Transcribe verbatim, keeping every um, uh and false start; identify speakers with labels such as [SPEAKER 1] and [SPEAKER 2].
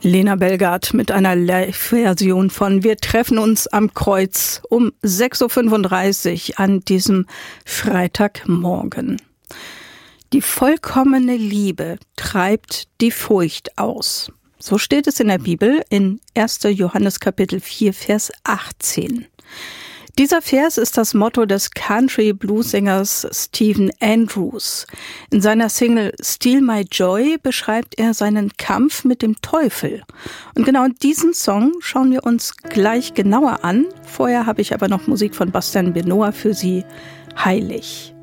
[SPEAKER 1] Lena Belgard mit einer Live-Version von Wir treffen uns am Kreuz um sechs Uhr fünfunddreißig an diesem Freitagmorgen. Die vollkommene Liebe treibt die Furcht aus. So steht es in der Bibel in erster Johannes Kapitel vier, Vers achtzehn. Dieser Vers ist das Motto des Country-Blues-Sängers Stephen Andrews. In seiner Single Steal My Joy beschreibt er seinen Kampf mit dem Teufel. Und genau diesen Song schauen wir uns gleich genauer an. Vorher habe ich aber noch Musik von Bastian Benoit für Sie. Heilig.